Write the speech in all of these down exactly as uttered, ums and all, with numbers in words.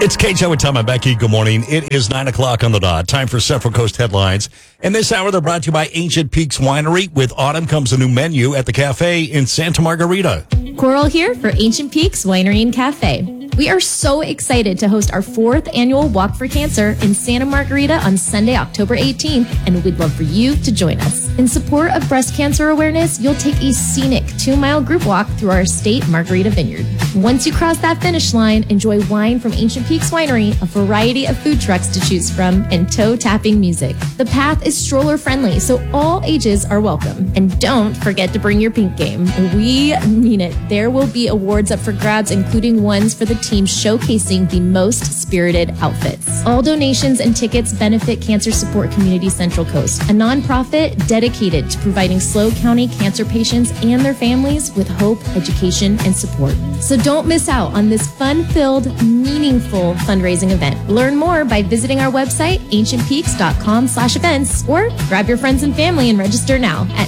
It's K J with Tom and Becky. Good morning. It is nine o'clock on the dot. Time for Central Coast headlines. And this hour, they're brought to you by Ancient Peaks Winery. With autumn comes a new menu at the cafe in Santa Margarita. Coral here for Ancient Peaks Winery and Cafe. We are so excited to host our fourth annual Walk for Cancer in Santa Margarita on Sunday, October eighteenth, and we'd love for you to join us. In support of breast cancer awareness, you'll take a scenic two-mile group walk through our state Margarita Vineyard. Once you cross that finish line, enjoy wine from Ancient Peaks Winery, a variety of food trucks to choose from, and toe-tapping music. The path is stroller-friendly, so all ages are welcome. And don't forget to bring your pink game. We mean it. There will be awards up for grabs, including ones for the team showcasing the most spirited outfits. All donations and tickets benefit Cancer Support Community Central Coast, a nonprofit dedicated to providing SLO County cancer patients and their families with hope, education, and support. So don't miss out on this fun-filled, meaningful fundraising event. Learn more by visiting our website, ancientpeaks.com slash events, or grab your friends and family and register now at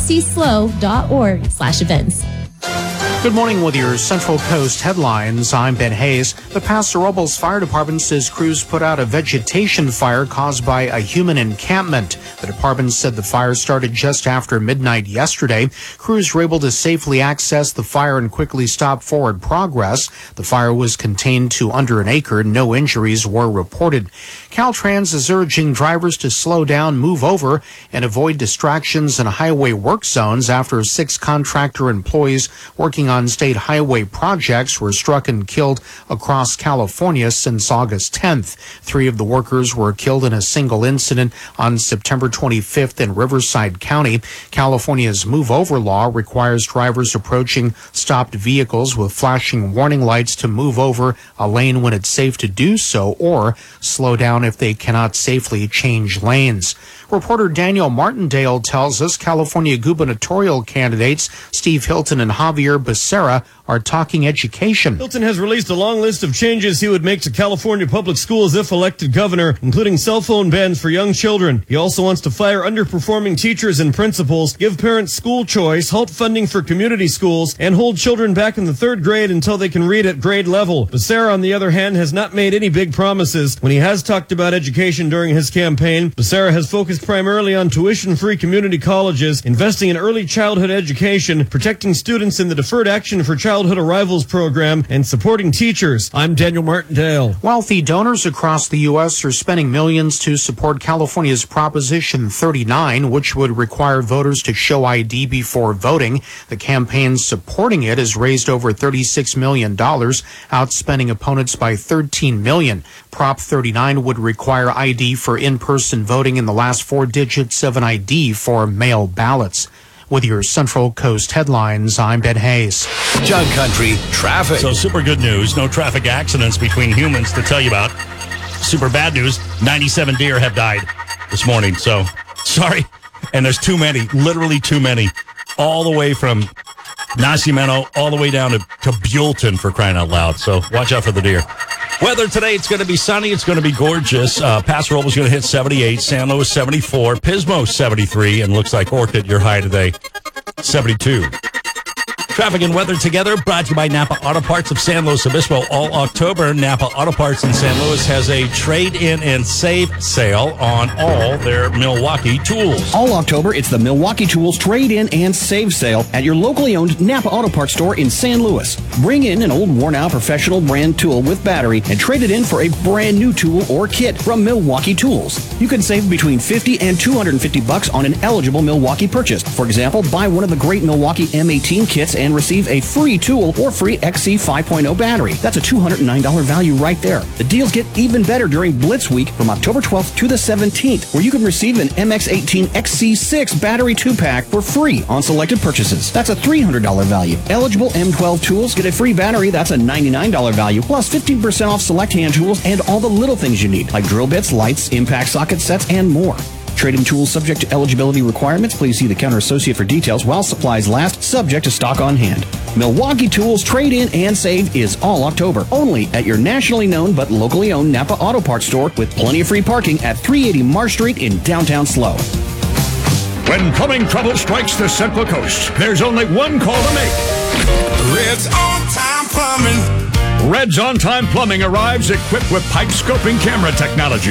cscslo.org slash events. Good morning with your Central Coast headlines. I'm Ben Hayes. The Paso Robles Fire Department says crews put out a vegetation fire caused by a human encampment. The department said the fire started just after midnight yesterday. Crews were able to safely access the fire and quickly stop forward progress. The fire was contained to under an acre. No injuries were reported. Caltrans is urging drivers to slow down, move over, and avoid distractions in highway work zones after six contractor employees working on state highway projects were struck and killed across California since August tenth. Three of the workers were killed in a single incident on September twenty-fifth in Riverside County. California's Move Over law requires drivers approaching stopped vehicles with flashing warning lights to move over a lane when it's safe to do so, or slow down if they cannot safely change lanes. Reporter Daniel Martindale tells us California gubernatorial candidates Steve Hilton and Javier Becerra are talking education. Hilton has released a long list of changes he would make to California public schools if elected governor, including cell phone bans for young children. He also wants to fire underperforming teachers and principals, give parents school choice, halt funding for community schools, and hold children back in the third grade until they can read at grade level. Becerra, on the other hand, has not made any big promises. When he has talked about education during his campaign, Becerra has focused primarily on tuition-free community colleges, investing in early childhood education, protecting students in the Deferred Action for Childhood Arrivals program, and supporting teachers. I'm Daniel Martindale. Wealthy donors across the U S are spending millions to support California's Proposition thirty-nine, which would require voters to show I D before voting. The campaign supporting it has raised over thirty-six million dollars, outspending opponents by thirteen million dollars. Prop thirty-nine would require I D for in-person voting in the last four digits of an I D for mail ballots. With your Central Coast headlines, I'm Ben Hayes. Jug Country traffic. So super good news. No traffic accidents between humans to tell you about. Super bad news. ninety-seven deer have died this morning. So sorry. And there's too many, literally too many, all the way from Nacimiento all the way down to, to Buellton, for crying out loud. So watch out for the deer. Weather today, it's going to be sunny. It's going to be gorgeous. Uh, Paso Robles going to hit seventy-eight. San Luis, seventy-four. Pismo, seventy-three. And looks like Orchid, your high today, seventy-two. Traffic and weather together, brought to you by Napa Auto Parts of San Luis Obispo. All October, Napa Auto Parts in San Luis has a trade-in and save sale on all their Milwaukee tools. All October, it's the Milwaukee Tools trade-in and save sale at your locally owned Napa Auto Parts store in San Luis. Bring in an old, worn-out professional brand tool with battery and trade it in for a brand new tool or kit from Milwaukee Tools. You can save between fifty and two hundred fifty bucks on an eligible Milwaukee purchase. For example, buy one of the great Milwaukee M eighteen kits and receive a free tool or free X C five point oh battery. That's a two hundred nine dollars value right there. The deals get even better during Blitz Week from October twelfth to the seventeenth, where you can receive an M X eighteen X C six battery two-pack for free on selected purchases. That's a three hundred dollars value. Eligible M twelve tools get a free battery. That's a ninety-nine dollars value, plus fifteen percent off select hand tools and all the little things you need, like drill bits, lights, impact socket sets, and more. Trade-in tools subject to eligibility requirements. Please see the counter associate for details while supplies last, subject to stock on hand. Milwaukee Tools trade-in and save is all October, only at your nationally known but locally owned Napa Auto Parts store with plenty of free parking at three eighty Marsh Street in downtown SLO. When plumbing trouble strikes the Central Coast, there's only one call to make. Red's On Time Plumbing. Red's On Time Plumbing arrives equipped with pipe scoping camera technology.